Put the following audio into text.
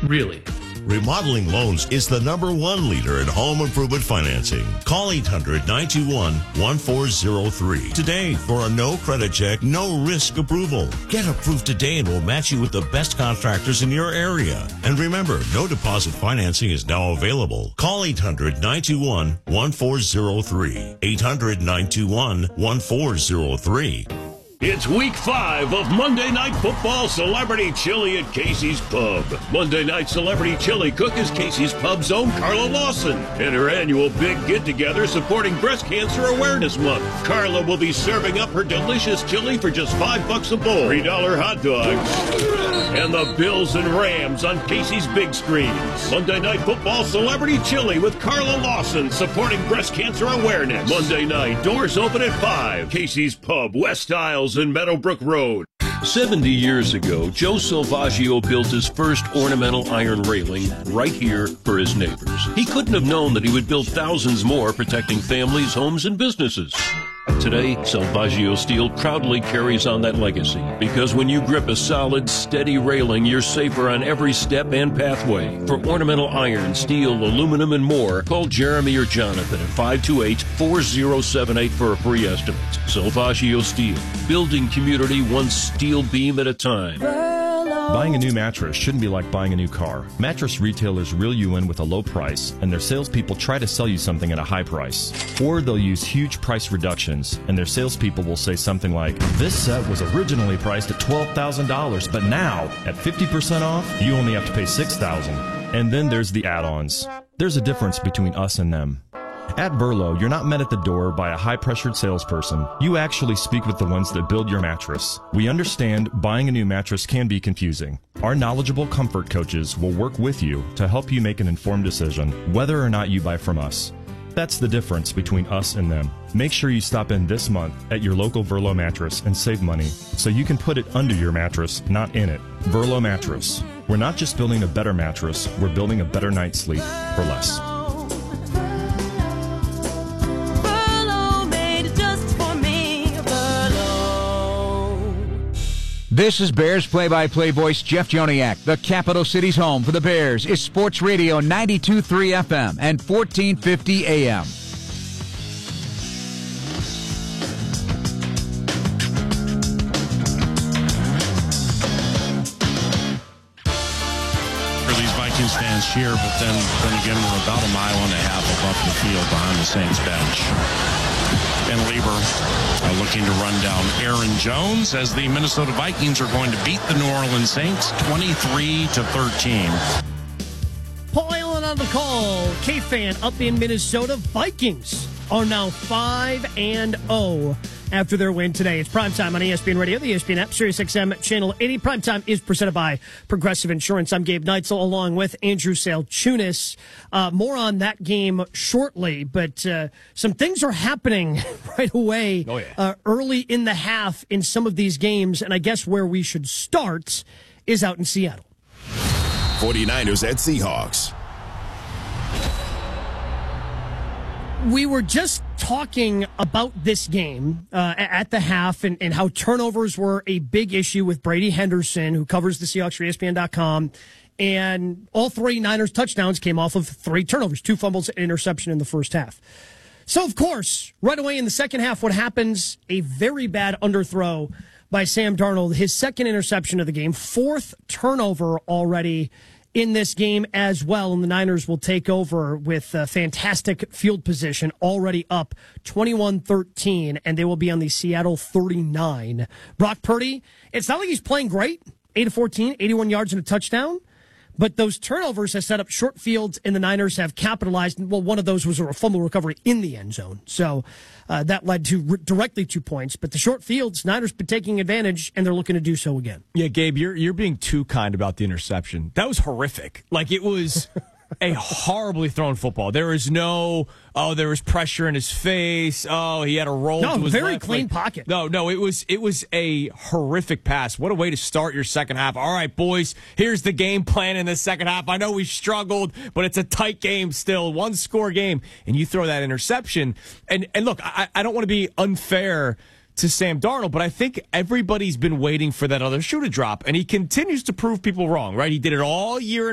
Really? Remodeling Loans is the #1 leader in home improvement financing. Call 800-921-1403 today for a no credit check, no risk approval. Get approved today and we'll match you with the best contractors in your area. And remember, no deposit financing is now available. Call 800-921-1403. 800-921-1403. It's week 5 of Monday Night Football Celebrity Chili at Casey's Pub. Monday Night Celebrity Chili cook is Casey's Pub's own Carla Lawson in her annual big get-together supporting Breast Cancer Awareness Month. Carla will be serving up her delicious chili for just $5 a bowl, $3 hot dogs, and the Bills and Rams on Casey's big screens. Monday Night Football Celebrity Chili with Carla Lawson supporting Breast Cancer Awareness. Monday night, doors open at 5. Casey's Pub, West Isles and Meadowbrook Road. 70 years ago, Joe Salvaggio built his first ornamental iron railing right here for his neighbors. He couldn't have known that he would build thousands more protecting families, homes, and businesses. Today, Salvaggio Steel proudly carries on that legacy because when you grip a solid, steady railing, you're safer on every step and pathway. For ornamental iron, steel, aluminum, and more, call Jeremy or Jonathan at 528-4078 for a free estimate. Salvaggio Steel, building community one steel beam at a time. Buying a new mattress shouldn't be like buying a new car. Mattress retailers reel you in with a low price, and their salespeople try to sell you something at a high price. Or they'll use huge price reductions, and their salespeople will say something like, "This set was originally priced at $12,000, but now, at 50% off, you only have to pay $6,000. And then there's the add-ons. There's a difference between us and them. At Verlo, you're not met at the door by a high-pressured salesperson. You actually speak with the ones that build your mattress. We understand buying a new mattress can be confusing. Our knowledgeable comfort coaches will work with you to help you make an informed decision, whether or not you buy from us. That's the difference between us and them. Make sure you stop in this month at your local Verlo mattress and save money so you can put it under your mattress, not in it. Verlo Mattress. We're not just building a better mattress, we're building a better night's sleep for less. This is Bears play-by-play voice Jeff Joniak. The capital city's home for the Bears is Sports Radio 92.3 FM and 1450 AM. These Vikings fans cheer, but then again, we're about a mile and a half above the field behind the Saints bench. And Lieber looking to run down Aaron Jones as the Minnesota Vikings are going to beat the New Orleans Saints 23-13. Paul Allen on the call. K-Fan up in Minnesota. Vikings are now 5-0 after their win today. It's primetime on ESPN Radio, the ESPN app, SiriusXM Channel 80. Primetime is presented by Progressive Insurance. I'm Gabe Neitzel along with Andrew Salchunas. More on that game shortly, but some things are happening right away early in the half in some of these games, and I guess where we should start is out in Seattle. 49ers at Seahawks. We were just talking about this game at the half and how turnovers were a big issue with Brady Henderson, who covers the Seahawks for ESPN.com. And all 3 Niners touchdowns came off of 3 turnovers, 2 fumbles, and interception in the first half. So, of course, right away in the second half, what happens? A very bad underthrow by Sam Darnold, his second interception of the game, 4th turnover already in this game as well, and the Niners will take over with fantastic field position, already up 21-13, and they will be on the Seattle 39. Brock Purdy, it's not like he's playing great, 8-14, 81 yards and a touchdown, but those turnovers have set up short fields, and the Niners have capitalized. Well, one of those was a fumble recovery in the end zone, so that led to directly 2 points. But the short fields, Niners been taking advantage, and they're looking to do so again. Yeah, Gabe, you're being too kind about the interception. That was horrific. Like, it was a horribly thrown football. There was no, there was pressure in his face. He had a roll to his very left. clean pocket. No, it was a horrific pass. What a way to start your second half. All right, boys, here's the game plan in the second half. I know we struggled, but it's a tight game still, 1-score game. And you throw that interception. And look, I don't want to be unfair to Sam Darnold, but I think everybody's been waiting for that other shoe to drop, and he continues to prove people wrong, right? He did it all year